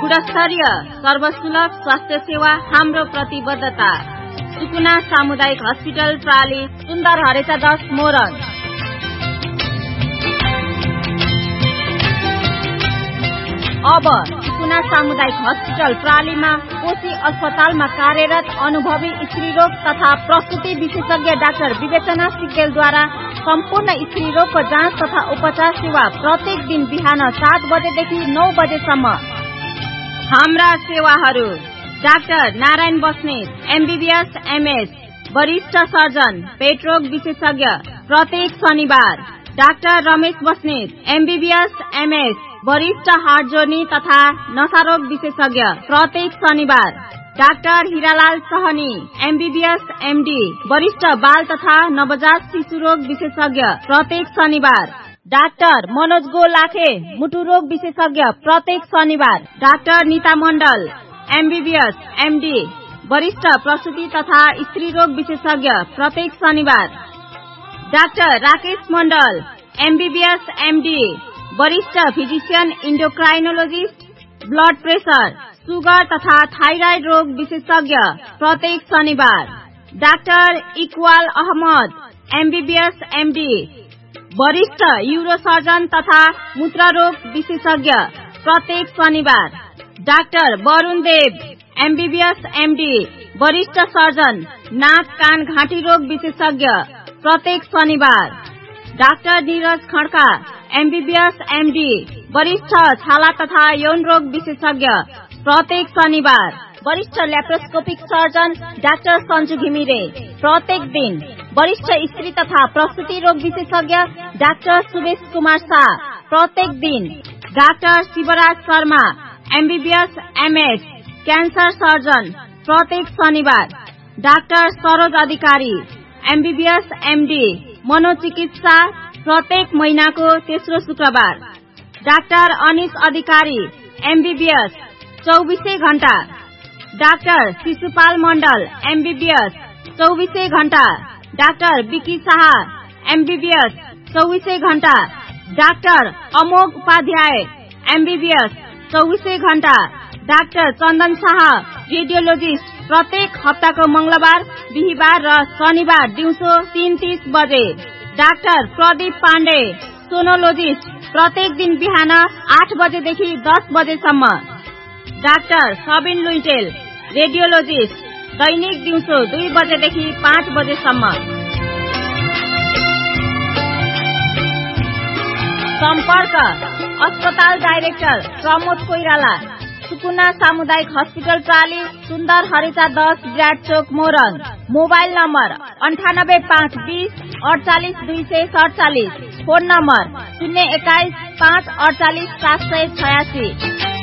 गुणस्तरीय सर्वसुलभ स्वास्थ्य सेवा हाम्रो प्रतिबद्धता। सुकुना सामुदायिक हस्पिटल प्राली, सुन्दर हरेचा 10 मोरङ। अब सुकुना सामुदायिक हस्पिटल प्रालीमा कोशी अस्पतालमा कार्यरत अनुभवी स्त्रीरोग तथा प्रसुति विशेषज्ञ डाक्टर विवेचना सिक्देलद्वारा सम्पूर्ण स्त्रीरोगको जाँच तथा उपचार सेवा प्रत्येक दिन बिहान 7 बजेदेखि 9 बजेसम्म। हाम्रा सेवाहरू: doctor Narayan Basnet MBBS MS, वरिष्ठ सर्जन पेटरोग विशेषज्ञ, प्रत्येक शनिबार। Doctor Ramesh Basnet MBBS MS, वरिष्ठ हार्ट जोर्नी तथा नशारोग विशेषज्ञ, प्रत्येक शनिबार। Doctor Hiralal Sahni MBBS MD, वरिष्ठ बाल तथा नवजात शिशु रोग विशेषज्ञ, प्रत्येक शनिबार। डाक्टर मनोज गोलाखे मुटु रोग विशेषज्ञ, प्रत्येक शनिबार। डाक्टर नीता मण्डल एमबीबीएस एमडी, वरिष्ठ प्रसूति तथा स्त्री रोग विशेषज्ञ, प्रत्येक शनिबार। डाक्टर राकेश मण्डल एमबीबीएस एमडी, वरिष्ठ फिजिशियन इन्डोक्राइनोलोजिस्ट, ब्लड प्रेशर, सुगर तथा थाइराइड रोग विशेषज्ञ, प्रत्येक शनिबार। Doctor Iqbal Ahmad MBBS MD, वरिष्ठ यूरोसर्जन तथा मूत्ररोग विशेषज्ञ, प्रत्येक शनिबार। डाक्टर वरुण देव एमबीबीएस एमडी, वरिष्ठ सर्जन नाक कान घाँटी रोग विशेषज्ञ, प्रत्येक शनिबार। Doctor Neeraj Khadka MBBS MD, वरिष्ठ छाला तथा यौन रोग विशेषज्ञ, प्रत्येक शनिबार। वरिष्ठ laparoscopic surgeon doctor Sanju Ghimire, प्रत्येक दिन। वरिष्ठ स्त्री तथा प्रसूति रोग विशेषज्ञ डाक्टर सुरेश कुमार शाह, प्रत्येक दिन। Doctor Shivraj Sharma MBBS MS, cancer surgeon, प्रत्येक शनिबार। डाक्टर सरोज अधिकारी एमबीबीएस एमडी, मनोचिकित्सा, प्रत्येक महिनाको तेस्रो शुक्रबार। डाक्टर अनिश अधिकारी एमबीबीएस, 24 घण्टा। डाक्टर शिशुपाल मण्डल एमबीबीएस, 24 घण्टा। डाक्टर विकी शाह एमबीबीएस, 24 घण्टा। डाक्टर अमोघ उपाध्याय एमबीबीएस, 24 घण्टा। डाक्टर चन्दन शाह रेडियोलोजिस्ट, प्रत्येक हप्ताको मंगलबार, बिहीबार र शनिबार दिउँसो 3:30 बजे। डाक्टर प्रदीप पाण्डे सोनोलोजिस्ट, प्रत्येक दिन बिहान 8 बजेदेखि 10 बजेसम्म। डाक्टर सबिन लुइटेल रेडियोलोजिस्ट, दैनिक दिउँसो 2 बजेदेखि 5 बजेसम्म। सम्पर्क: अस्पताल डाइरेक्टर प्रमोद कोइराला, सुकुना सामुदायिक हस्पिटल प्राली, सुन्दर हरेचा 10 विराट चोक Morang. Mobile number 9852 48 247। Phone number 021 5 48 786।